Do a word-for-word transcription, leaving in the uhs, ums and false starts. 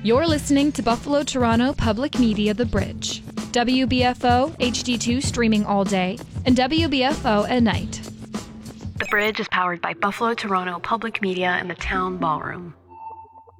You're listening to Buffalo Toronto Public Media The Bridge, W B F O H D two streaming all day, and W B F O at night. The Bridge is powered by Buffalo Toronto Public Media and the Town Ballroom.